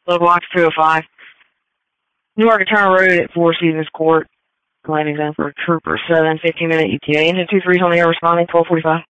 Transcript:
Low block 205. Newark Turner Road at Four Seasons Court. Landing zone for Trooper 7, 15-minute ETA. Engine 23's on the air responding, 1245.